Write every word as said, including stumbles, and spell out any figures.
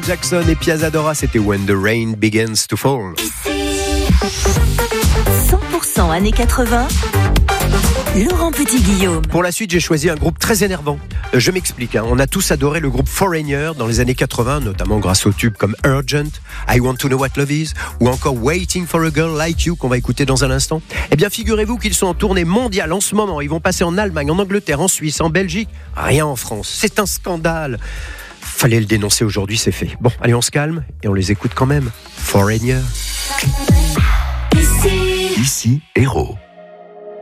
Jackson et Piazza Dora, c'était When the Rain Begins to Fall. cent pour cent années quatre-vingts, Laurent Petit-Guillaume. Pour la suite, j'ai choisi un groupe très énervant. Euh, je m'explique, hein. On a tous adoré le groupe Foreigner dans les années quatre-vingts, notamment grâce aux tubes comme Urgent, I Want to Know What Love Is, ou encore Waiting for a Girl Like You, qu'on va écouter dans un instant. Eh bien, figurez-vous qu'ils sont en tournée mondiale en ce moment. Ils vont passer en Allemagne, en Angleterre, en Suisse, en Belgique. Rien en France. C'est un scandale. Fallait le dénoncer aujourd'hui, c'est fait. Bon, allez, on se calme et on les écoute quand même. Foreigner. Ici, Héros.